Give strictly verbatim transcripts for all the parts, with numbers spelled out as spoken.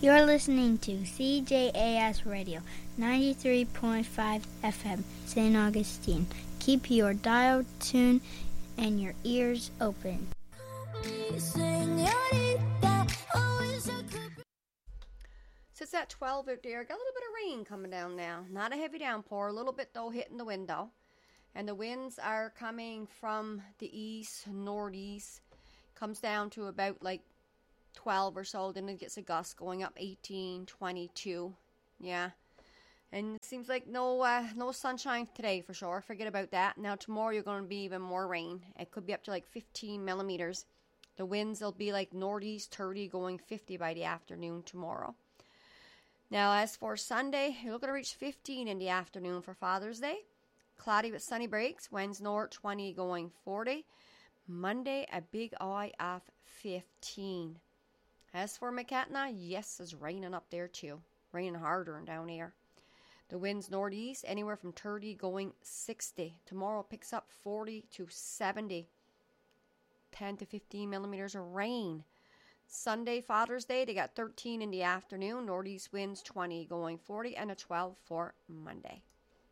You're listening to C J A S Radio, ninety-three point five F M, Saint Augustine. Keep your dial tuned and your ears open. So it's at twelve out there. Got a little bit of rain coming down now. Not a heavy downpour, a little bit though hitting the window. And the winds are coming from the east, northeast. Comes down to about like twelve or so. Then it gets a gust going up eighteen, twenty-two. Yeah. And it seems like no uh, no sunshine today for sure. Forget about that. Now tomorrow you're going to be even more rain. It could be up to like fifteen millimeters. The winds will be like northeast thirty going fifty by the afternoon tomorrow. Now as for Sunday, you're looking to reach fifteen in the afternoon for Father's Day. Cloudy with sunny breaks. Winds north twenty going forty. Monday, a big eye of fifteen. As for McCatna, yes, it's raining up there too. Raining harder and down here. The winds northeast, anywhere from thirty going sixty. Tomorrow picks up forty to seventy. ten to fifteen millimeters of rain. Sunday, Father's Day, they got thirteen in the afternoon. Northeast winds twenty going forty and a twelve for Monday.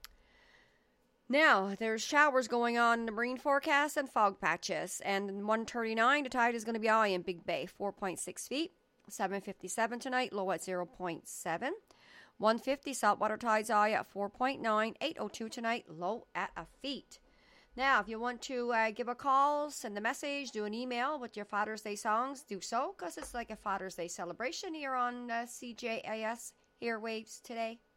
Now, there's showers going on in the marine forecast and fog patches. And one thirty-nine, the tide is going to be high in Big Bay, four point six feet. seven fifty-seven tonight, low at zero point seven. one fifty, saltwater tides high at four point nine. eight oh two tonight, low at a feet. Now, if you want to uh, give a call, send a message, do an email with your Father's Day songs, do so, because it's like a Father's Day celebration here on uh, C J A S Airwaves today.